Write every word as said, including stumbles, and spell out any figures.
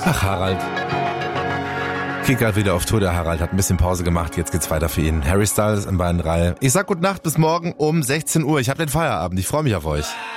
Ach, Harald. Geht gerade wieder auf Tour, der Harald hat ein bisschen Pause gemacht, jetzt geht's weiter für ihn. Harry Styles in Bayern drei. Ich sag gute Nacht, bis morgen um sechzehn Uhr. Ich hab den Feierabend, ich freue mich auf euch.